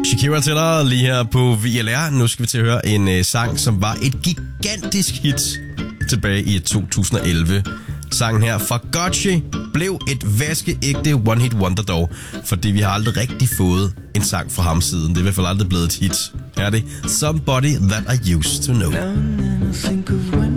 Shakira til dig lige her på VLR. Nu skal vi til at høre en sang, som var et gigantisk hit tilbage i 2011. Sangen her fra Gotye blev et vaskeægte one-hit wonder dog, fordi vi har aldrig rigtig fået en sang fra ham siden. Det er i hvert fald aldrig blevet et hit. Er det Somebody That I Used To Know.